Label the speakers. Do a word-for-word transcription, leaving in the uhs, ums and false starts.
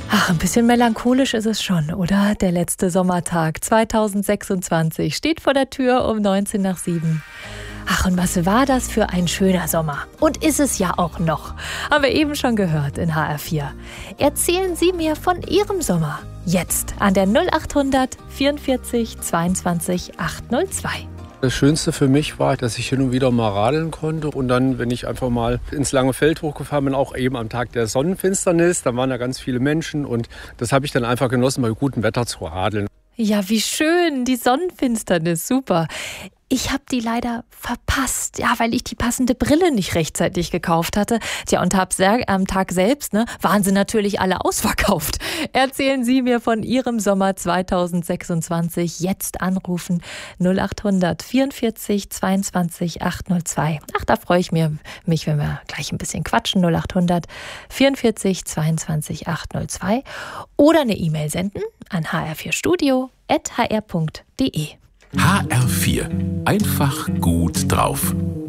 Speaker 1: Ach, ein bisschen melancholisch ist es schon, oder? Der letzte Sommertag zweitausendsechsundzwanzig steht vor der Tür um neunzehn nach sieben. Ach, und was war das für ein schöner Sommer? Und ist es ja auch noch. Haben wir eben schon gehört in H R vier. Erzählen Sie mir von Ihrem Sommer. Jetzt an der null acht hundert vierundvierzig zweiundzwanzig achthundertzwei.
Speaker 2: Das Schönste für mich war, dass ich hin und wieder mal radeln konnte und dann, wenn ich einfach mal ins lange Feld hochgefahren bin, auch eben am Tag der Sonnenfinsternis, da waren da ganz viele Menschen und das habe ich dann einfach genossen, bei gutem Wetter zu radeln.
Speaker 1: Ja, wie schön, die Sonnenfinsternis, super. Ich habe die leider verpasst, ja, weil ich die passende Brille nicht rechtzeitig gekauft hatte. Tja, und am Tag selbst, ne, waren sie natürlich alle ausverkauft. Erzählen Sie mir von Ihrem Sommer zweitausendsechsundzwanzig. Jetzt anrufen null acht hundert vierundvierzig zweiundzwanzig achthundertzwei. Ach, da freue ich mich, wenn wir gleich ein bisschen quatschen. null acht hundert vierundvierzig zweiundzwanzig achthundertzwei. Oder eine E-Mail senden an h r vier studio at h r punkt d e.
Speaker 3: H R vier. Einfach gut drauf.